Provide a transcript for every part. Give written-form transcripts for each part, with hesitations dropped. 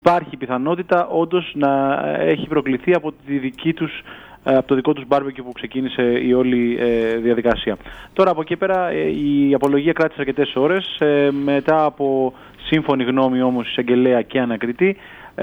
υπάρχει πιθανότητα όντως να έχει προκληθεί από από το δικό τους μπάρμπεκιου που ξεκίνησε η όλη διαδικασία. Τώρα από εκεί πέρα η απολογία κράτησε αρκετές ώρες, μετά από σύμφωνη γνώμη όμως εισαγγελέα και ανακριτή.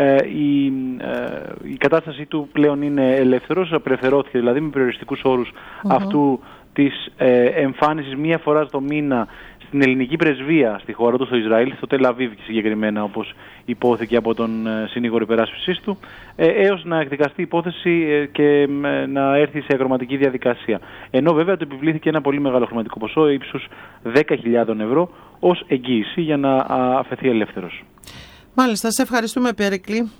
Η κατάστασή του πλέον είναι ελεύθερος, απελευθερώθηκε δηλαδή με περιοριστικούς όρους αυτού της εμφάνισης μία φορά το μήνα στην ελληνική πρεσβεία στη χώρα του, στο Ισραήλ, στο Τελ Αβίβ συγκεκριμένα, όπως υπόθηκε από τον συνήγορο υπεράσπισης του, έως να εκδικαστεί η υπόθεση και να έρθει σε ακροματική διαδικασία. Ενώ βέβαια του επιβλήθηκε ένα πολύ μεγάλο χρηματικό ποσό ύψους 10.000 ευρώ ως εγγύηση για να αφαιθεί ελεύθερος. Μάλιστα, σε ευχαριστούμε, Περικλή.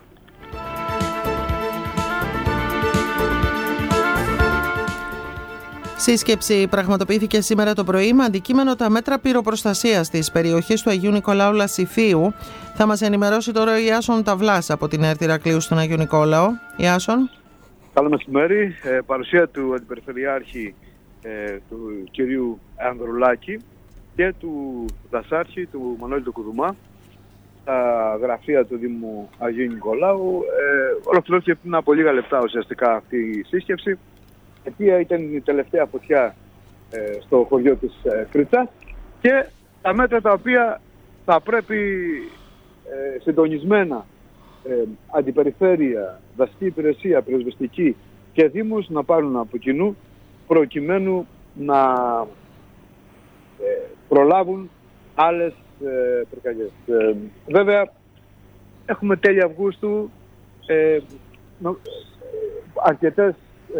Σύσκεψη πραγματοποιήθηκε σήμερα το πρωί με αντικείμενο τα μέτρα πυροπροστασίας της περιοχής του Αγίου Νικολάου Λασιφίου. Θα μας ενημερώσει τώρα ο Ιάσον Ταβλάς από την ΕΡΤ Ηρακλείου στον Αγίου Νικόλαο. Ιάσον. Καλό μεσημέρι. Παρουσία του Αντιπεριφερειάρχη του κυρίου Ανδρουλάκη και του Δασάρχη του Μανώλη του Κουδουμά στα γραφεία του Δήμου Αγίου Νικολάου. Ολοκληρώθηκε πριν από λίγα λεπτά ουσιαστικά αυτή η σύσκεψη, η οποία ήταν η τελευταία φωτιά στο χωριό της Κριτσάς, και τα μέτρα τα οποία θα πρέπει συντονισμένα αντιπεριφέρεια, δασική υπηρεσία, πυροσβεστική και δήμους να πάρουν από κοινού, προκειμένου να προλάβουν άλλες πυρκαγιές. Βέβαια έχουμε τέλη Αυγούστου, αρκετές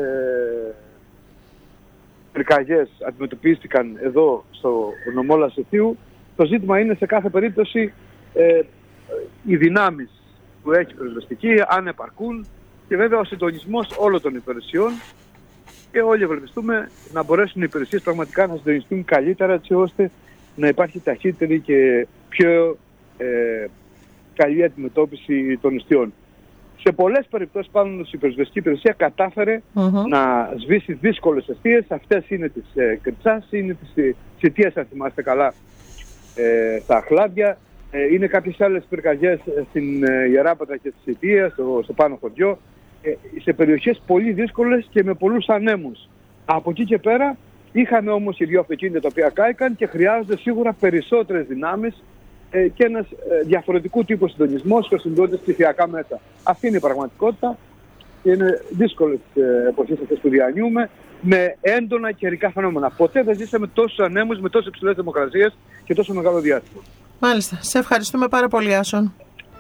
πυρκαγιές αντιμετωπίστηκαν εδώ στο νομό Λασιφίου. Το ζήτημα είναι σε κάθε περίπτωση οι δυνάμεις που έχει η πυροσβεστική, αν επαρκούν, και βέβαια ο συντονισμός όλων των υπηρεσιών, και όλοι ευελπιστούμε να μπορέσουν οι υπηρεσίες πραγματικά να συντονιστούν καλύτερα, έτσι ώστε να υπάρχει ταχύτερη και πιο καλή αντιμετώπιση των νηστείων. Σε πολλές περιπτώσεις πάνω η πυροσβεστική υπηρεσία κατάφερε να σβήσει δύσκολες αιστείες. Αυτές είναι της Κριτσάς, είναι της Σιτίας, αν θυμάστε καλά, στα Αχλάδια. Είναι κάποιες άλλες πυρκαγιές στην Ιεράπατρα και της Σιτίας, στο πάνω χωριό. Σε περιοχές πολύ δύσκολες και με πολλούς ανέμους. Από εκεί και πέρα είχαμε όμως οι δύο αυτοκίνητα τα οποία κάηκαν και χρειάζονται σίγουρα περισσότερες δυνάμεις και ένας διαφορετικού τύπου συντονισμός και συντονίζονται ψηφιακά μέσα. Αυτή είναι η πραγματικότητα και είναι δύσκολες εποχές αυτές που διανύουμε, με έντονα καιρικά φαινόμενα. Ποτέ δεν ζήσαμε τόσους ανέμους με τόσες υψηλές θερμοκρασίες και τόσο μεγάλο διάστημα. Μάλιστα. Σε ευχαριστούμε πάρα πολύ, Άσον.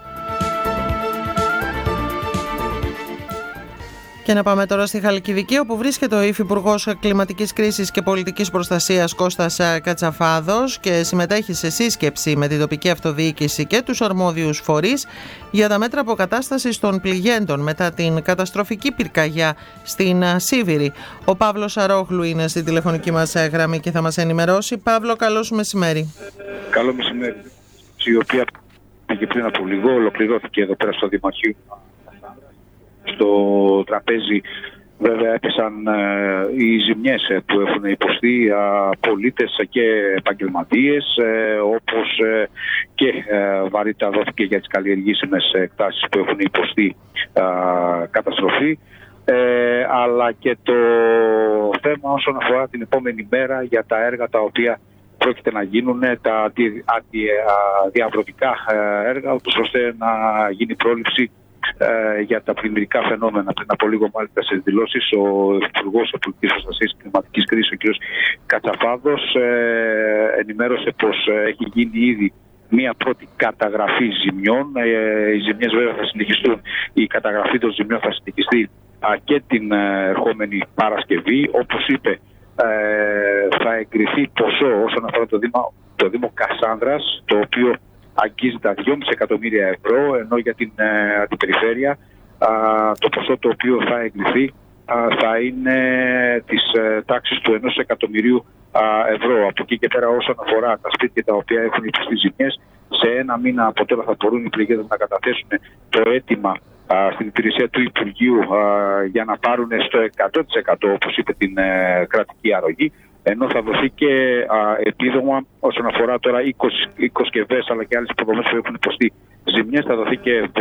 Και να πάμε τώρα στη Χαλκιδική, όπου βρίσκεται ο Υφυπουργός Κλιματικής Κρίσης και Πολιτικής Προστασίας Κώστας Κατσαφάδος και συμμετέχει σε σύσκεψη με την τοπική αυτοδιοίκηση και τους αρμόδιους φορείς για τα μέτρα αποκατάστασης των πληγέντων μετά την καταστροφική πυρκαγιά στην Σίβηρη. Ο Παύλος Αρόγλου είναι στη τηλεφωνική μας γραμμή και θα μας ενημερώσει. Παύλο, καλώς μεσημέρι. Καλό μεσημέρι. Η οποία και πριν από λίγο ολοκληρώθηκε εδώ πέρα στο Δημαρχείο. Στο τραπέζι βέβαια έπεσαν οι ζημιές που έχουν υποστεί πολίτες και επαγγελματίες, όπως και βαρύτητα δόθηκε για τις καλλιεργήσιμες εκτάσεις που έχουν υποστεί καταστροφή, αλλά και το θέμα όσον αφορά την επόμενη μέρα για τα έργα τα οποία πρόκειται να γίνουν, τα διαβρωτικά έργα, ώστε να γίνει πρόληψη για τα πλημμυρικά φαινόμενα. Πριν από λίγο, μάλιστα, σε δηλώσεις, ο Υπουργός Πολιτικής Προστασίας και Κλιματικής Κρίσης, ο κ. Κατσαφάδος, ενημέρωσε πως έχει γίνει ήδη μία πρώτη καταγραφή ζημιών. Οι ζημιές βέβαια θα συνεχιστούν. Η καταγραφή των ζημιών θα συνεχιστεί και την ερχόμενη Παρασκευή. Όπως είπε, θα εγκριθεί ποσό όσον αφορά το Δήμο Κασάνδρας, το οποίο αγγίζει τα 2,5 εκατομμύρια ευρώ, ενώ για την αντιπεριφέρεια το ποσό το οποίο θα εγκριθεί θα είναι της τάξης του 1 εκατομμυρίου ευρώ. Από εκεί και πέρα, όσον αφορά τα σπίτια τα οποία έχουν υποστεί ζημιές, σε ένα μήνα από τώρα θα μπορούν οι πληγέντες να καταθέσουν το αίτημα στην υπηρεσία του Υπουργείου για να πάρουν στο 100%, όπως είπε, την κρατική αρρωγή. ενώ θα δοθεί και επίδομα όσον αφορά τώρα οικοσκευές αλλά και άλλες υποδομές που έχουν υποστεί ζημιές, θα δοθεί και